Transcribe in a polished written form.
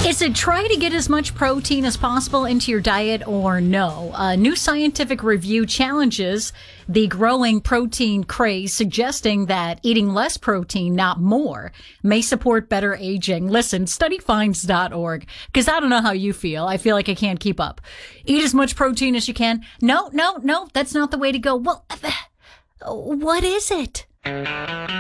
Is it try to get as much protein as possible into your diet or no? A new scientific review challenges the growing protein craze, suggesting that eating less protein, not more, may support better aging. Listen, studyfinds.org, because I don't know how you feel. I feel like I can't keep up. Eat as much protein as you can. No, that's not the way to go. Well, what is it?